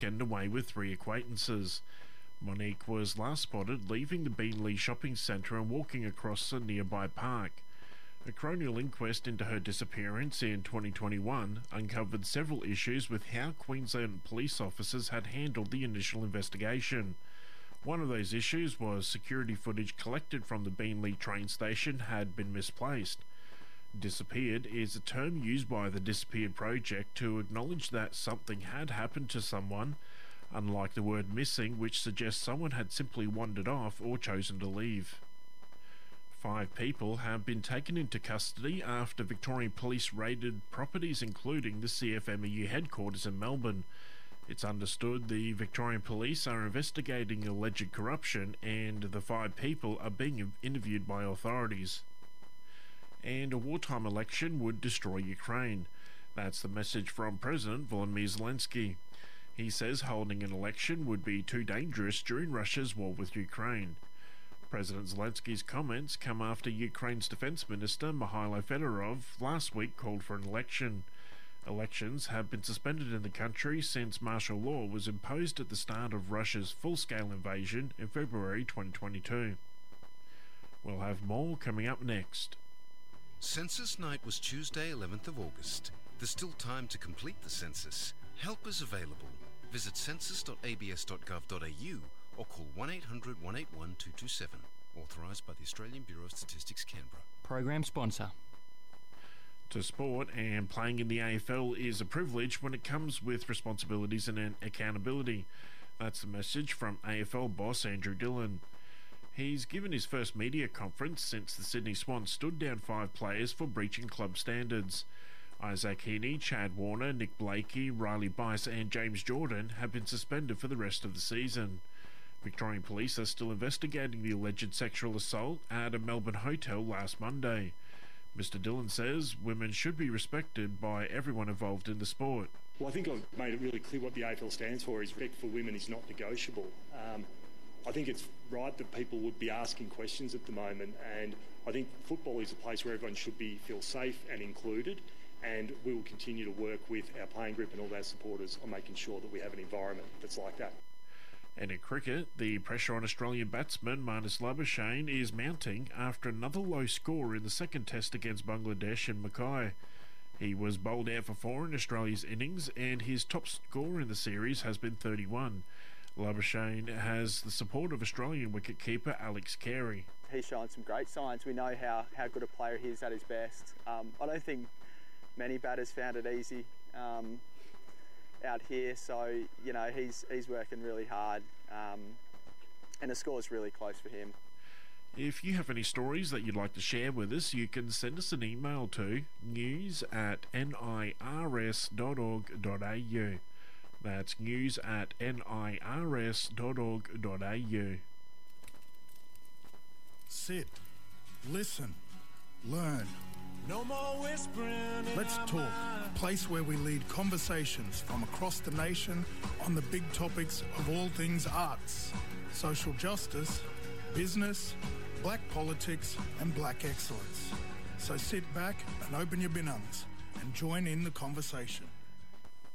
weekend away with 3 acquaintances. Monique was last spotted leaving the Beenleigh shopping centre and walking across a nearby park. A coronial inquest into her disappearance in 2021 uncovered several issues with how Queensland police officers had handled the initial investigation. One of those issues was security footage collected from the Beenleigh train station had been misplaced. Disappeared is a term used by the Disappeared Project to acknowledge that something had happened to someone, unlike the word missing, which suggests someone had simply wandered off or chosen to leave. 5 people have been taken into custody after Victorian police raided properties including the CFMEU headquarters in Melbourne. It's understood the Victorian police are investigating alleged corruption and the 5 people are being interviewed by authorities. And a wartime election would destroy Ukraine. That's the message from President Volodymyr Zelensky. He says holding an election would be too dangerous during Russia's war with Ukraine. President Zelensky's comments come after Ukraine's Defense Minister Mikhailo Fedorov last week called for an election. Elections have been suspended in the country since martial law was imposed at the start of Russia's full-scale invasion in February 2022. We'll have more coming up next. Census night was Tuesday, 11th of August. There's still time to complete the census. Help is available. Visit census.abs.gov.au or call 1800 181 227. Authorised by the Australian Bureau of Statistics, Canberra. Program sponsor. To sport, and playing in the AFL is a privilege when it comes with responsibilities and accountability. That's the message from AFL boss Andrew Dillon. He's given his first media conference since the Sydney Swans stood down 5 players for breaching club standards. Isaac Heaney, Chad Warner, Nick Blakey, Riley Bice and James Jordan have been suspended for the rest of the season. Victorian police are still investigating the alleged sexual assault at a Melbourne hotel last Monday. Mr. Dillon says women should be respected by everyone involved in the sport. Well, I think I've made it really clear what the AFL stands for is respect for women is not negotiable. I think it's right that people would be asking questions at the moment, and I think football is a place where everyone should feel safe and included, and we will continue to work with our playing group and all our supporters on making sure that we have an environment that's like that. And in cricket, the pressure on Australian batsman Marnus Labuschagne is mounting after another low score in the second test against Bangladesh in Mackay. He was bowled out for 4 in Australia's innings, and his top score in the series has been 31. Labuschagne has the support of Australian wicketkeeper Alex Carey. He's shown some great signs. We know how good a player he is at his best. I don't think many batters found it easy out here, so he's working really hard, and the score's really close for him. If you have any stories that you'd like to share with us, you can send us an email to news@nirs.org.au. That's news@nirs.org.au. Sit, listen, learn. No more whispering. Let's talk. A place where we lead conversations from across the nation on the big topics of all things arts, social justice, business, black politics and black excellence. So sit back and open your binounds and join in the conversation.